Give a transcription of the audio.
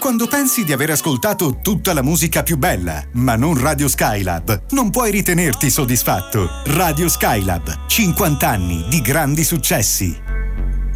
Quando pensi di aver ascoltato tutta la musica più bella, ma non Radio Skylab, non puoi ritenerti soddisfatto. Radio Skylab, 50 anni di grandi successi.